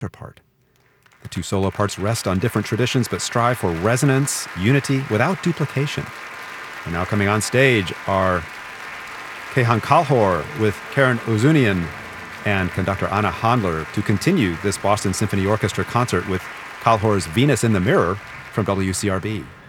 part. The two solo parts rest on different traditions but strive for resonance, unity, without duplication. And now coming on stage are Kehan Kalhor with Karen Ozunian and conductor Anna Handler to continue this Boston Symphony Orchestra concert with Kalhor's Venus in the Mirror from WCRB.